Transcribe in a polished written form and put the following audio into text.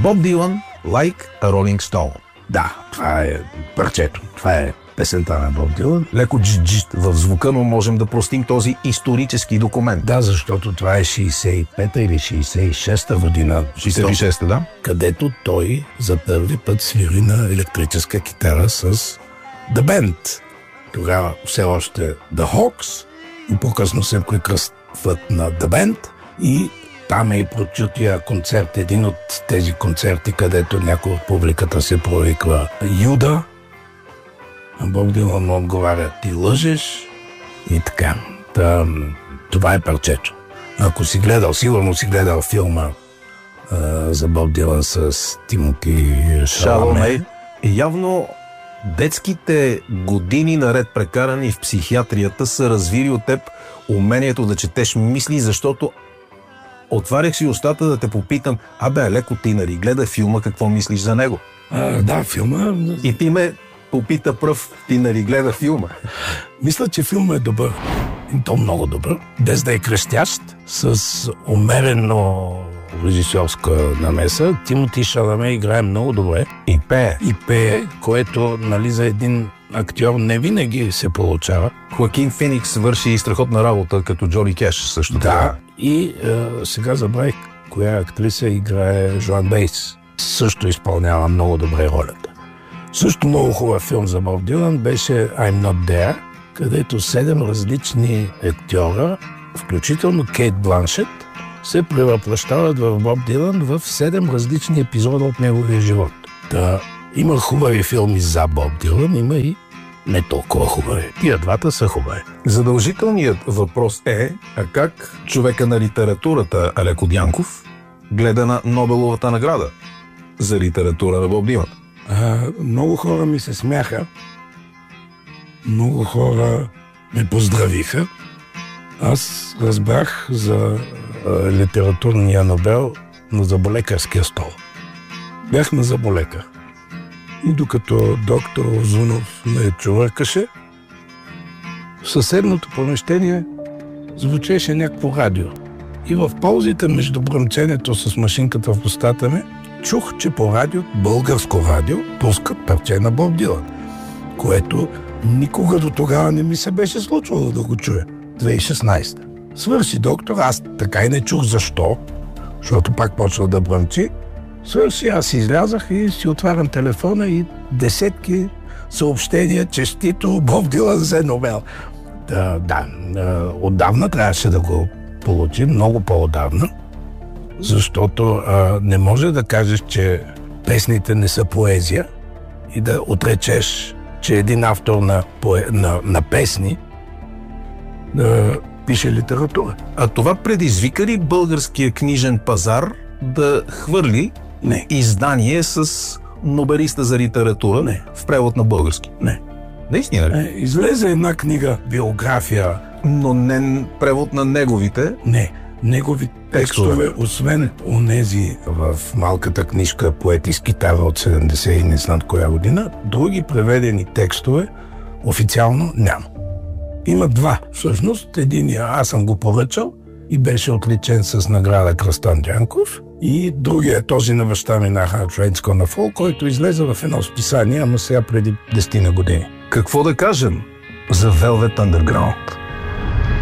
Боб Дилан, Like a Rolling Stone. Да, това е парчето. Това е песента на Боб Дилан. Леко джиджит в звука, но можем да простим този исторически документ. Да, защото това е 65-та или 66-та година. 66-та, да. Където той за първи път свири на електрическа китара с The Band. Тогава все още The Hawks. И по-късно се прекръстват на The Band. И там е и прочутия концерт. Един от тези концерти, където някой от публиката се провиква Юда. А Боб Дилан отговаря: ти лъжеш. И така. Това е парчето. Ако си гледал, сигурно си гледал филма за Боб Дилан с Тимоти Шаламе. Явно детските години наред прекарани в психиатрията са развили от теб умението да четеш мисли, защото отварях си устата да те попитам: леко Тинари, гледай филма, какво мислиш за него? Да, филма. И ти ме попита пръв: Тинари, гледа филма. Мисля, че филма е добър. И то много добър. Без да е крещящ, с умерено режисьорска намеса. Тимоти Шаламе играе много добре. И пее, което, за един актьор не винаги се получава. Хоакин Феникс върши страхотна работа като Джони Кеш също. Да, и сега забравих коя актриса играе Жоан Бейс. Също изпълнява много добре ролята. Също много хубав филм за Боб Дилан беше I'm Not There, където 7 различни актьора, включително Кейт Бланшет, се превъплъщават в Боб Дилан в 7 различни епизода от неговия живот. Има хубави филми за Боб Дилан, има и не толкова хубави. Тия двата са хубави. Задължителният въпрос е: как човека на литературата Алеко Дянков гледа на Нобеловата награда за литература на Боб Дилан? Много хора ми се смяха. Много хора ме поздравиха. Аз разбрах за литературния Нобел на заболекарския стол. Бях на заболекар. И докато доктор Озунов ме чувъркаше, в съседното помещение звучеше някакво радио. И в паузите между бръмченето с машинката в устата ми, чух, че по радио, българско радио, пускат парче на Боб Дилан, което никога до тогава не ми се беше случвало да го чуя. 2016. Свърши доктор, аз така и не чух защо, защото пак почва да бръмчи. Свърши, аз излязах и си отварям телефона и десетки съобщения: честито, Боб Дилан взе Нобел. Отдавна трябваше да го получим, много по-отдавна, защото не може да кажеш, че песните не са поезия и да отречеш, че един автор на песни пише литература. А това предизвика ли българския книжен пазар да хвърли издание с нобелиста за литература в превод на български? Не. Наистина ли? Излезе една книга, биография. Но не превод на неговите? Не. Негови текстове, освен онези в малката книжка "Поети с китара" от 70 и не знам коя година, други преведени текстове официално няма. Има два. Всъщност, единия аз съм го поръчал и беше отличен с награда Кръстан Дянков, и другия е този на баща ми на Hard Rain's Gonna Fall, който излезе в едно списание, ама сега преди 10 години. Какво да кажем за Velvet Underground?